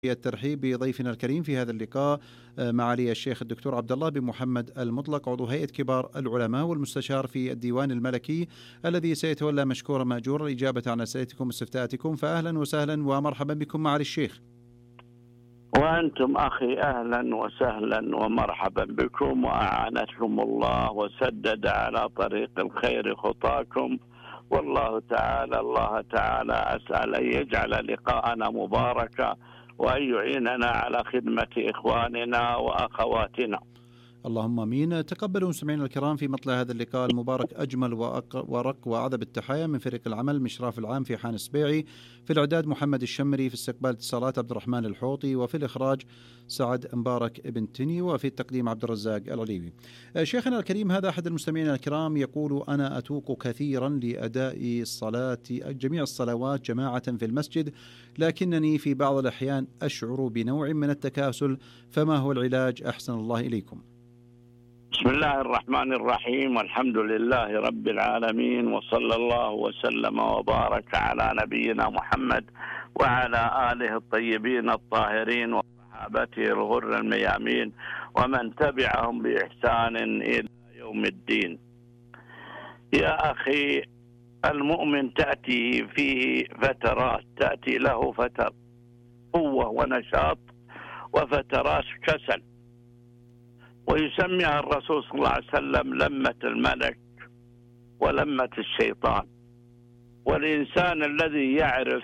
الترحيب بضيفنا الكريم في هذا اللقاء معالي الشيخ الدكتور عبد الله بن محمد المطلق، عضو هيئة كبار العلماء والمستشار في الديوان الملكي، الذي سيتولى مشكورا ماجورا الإجابة عن أسئلتكم واستفتاءاتكم. فأهلا وسهلا ومرحبا بكم معالي الشيخ. وأنتم أخي أهلا وسهلا ومرحبا بكم، وأعانتكم الله وسدد على طريق الخير خطاكم، والله تعالى أسأل أن يجعل لقاءنا مباركا وأن يعيننا على خدمة إخواننا وأخواتنا. اللهم امين. تقبلوا مستمعينا الكرام في مطلع هذا اللقاء المبارك اجمل وارق واعذب التحايا من فريق العمل: مشراف العام في حان السبيعي، في الاعداد محمد الشمري، في استقبال اتصالات عبد الرحمن الحوطي، وفي الاخراج سعد مبارك ابن تني، وفي التقديم عبد الرزاق العليوي. شيخنا الكريم، هذا احد المستمعين الكرام يقول: انا اتوق كثيرا لاداء جميع الصلوات جماعه في المسجد، لكنني في بعض الاحيان اشعر بنوع من التكاسل، فما هو العلاج؟ احسن الله اليكم. بسم الله الرحمن الرحيم، والحمد لله رب العالمين، وصلى الله وسلم وبارك على نبينا محمد وعلى آله الطيبين الطاهرين وصحابته الغر الميامين ومن تبعهم بإحسان إلى يوم الدين. يا أخي، المؤمن تأتي فيه فترات، تأتي له فترات قوة ونشاط وفترات كسل، ويسميها الرسول صلى الله عليه وسلم لمة الملك ولمة الشيطان. والإنسان الذي يعرف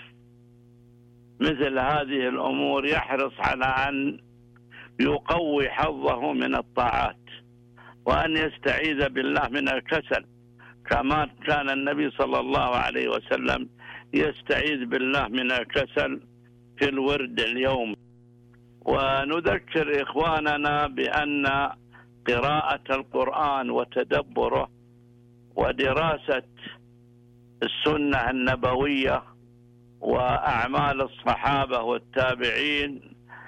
مثل هذه الأمور يحرص على أن يقوي حظه من الطاعات وأن يستعيذ بالله من الكسل، كما كان النبي صلى الله عليه وسلم يستعيذ بالله من الكسل في الورد اليومي. ونذكر إخواننا بأن قراءة القرآن وتدبره ودراسة السنة النبوية وأعمال الصحابة والتابعين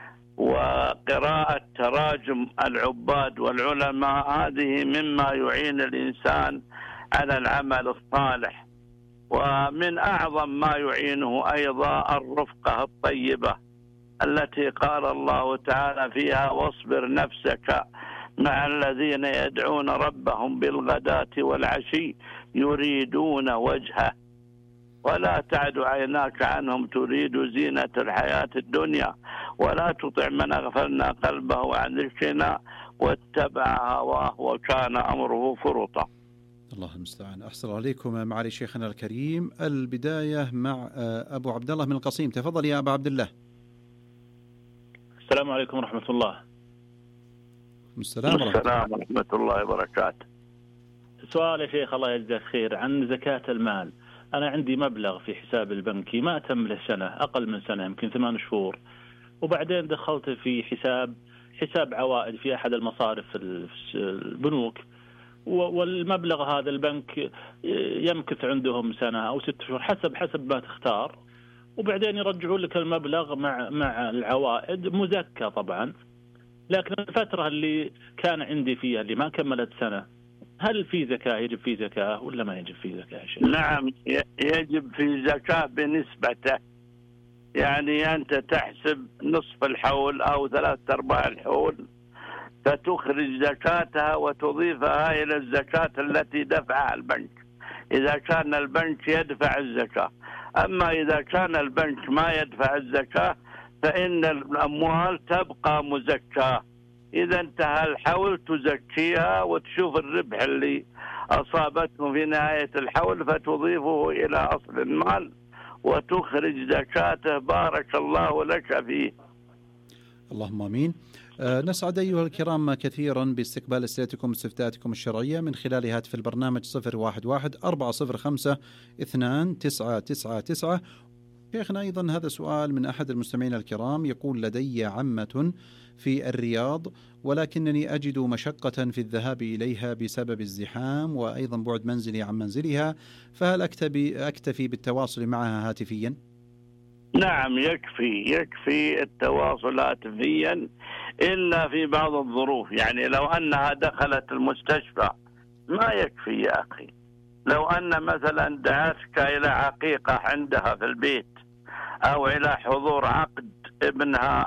وقراءة تراجم العباد والعلماء، هذه مما يعين الإنسان على العمل الصالح. ومن أعظم ما يعينه أيضا الرفقة الطيبة التي قال الله تعالى فيها: واصبر نفسك مع الذين يدعون ربهم بالغداة والعشي يريدون وجهه ولا تعد عيناك عنهم تريد زينة الحياة الدنيا ولا تطع من أغفلنا قلبه عن ذكرنا واتبع هواه وكان أمره فرطا. الله المستعان. أحسن عليكم معالي شيخنا الكريم. البداية مع أبو عبد الله من القصيم. تفضل يا أبا عبد الله. السلام عليكم ورحمة الله. السلام ورحمة الله وبركاته. سؤال يا شيخ الله يجزاك خير عن زكاة المال. أنا عندي مبلغ في حساب البنكي ما تم له سنة، أقل من سنة، يمكن 8 شهور، وبعدين دخلت في حساب عوائد في أحد المصارف البنوك، والمبلغ هذا البنك يمكث عندهم سنة أو 6 شهور حسب ما تختار، وبعدين يرجعون لك المبلغ مع العوائد مزكى طبعا. لكن الفترة اللي كان عندي فيها اللي ما كملت سنة، هل في زكاة؟ يجب في زكاة ولا ما يجب في زكاة؟ نعم، يجب في زكاة بنسبته. يعني أنت تحسب نصف الحول أو 3/4 الحول، فتخرج زكاتها وتضيفها إلى الزكاة التي دفعها البنك إذا كان البنك يدفع الزكاة. أما إذا كان البنك ما يدفع الزكاة فإن الأموال تبقى مزكاة. إذا انتهى الحول تزكيها وتشوف الربح اللي أصابته في نهاية الحول فتضيفه إلى أصل المال وتخرج زكاته. بارك الله لك فيه. اللهم آمين. نسعد أيها الكرام كثيرا باستقبال أسئلتكم واستفتاءاتكم الشرعية من خلال هاتف البرنامج 011-405-2999. شيخنا أيضا هذا سؤال من أحد المستمعين الكرام يقول: لدي عمة في الرياض، ولكنني أجد مشقة في الذهاب إليها بسبب الزحام وأيضا بعد منزلي عن منزلها، فهل أكتفي بالتواصل معها هاتفيا؟ نعم، يكفي التواصل هاتفيا إلا في بعض الظروف. يعني لو أنها دخلت المستشفى ما يكفي يا أخي. لو أن مثلا دعتك إلى عقيقة عندها في البيت أو إلى حضور عقد ابنها